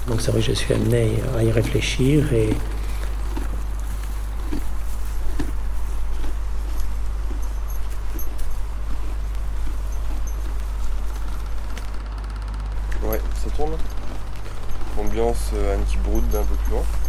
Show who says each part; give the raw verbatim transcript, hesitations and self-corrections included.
Speaker 1: Donc c'est vrai que je suis amené à y réfléchir et
Speaker 2: ouais, ça tourne. Ambiance euh, Anne qui broude d'un peu plus loin.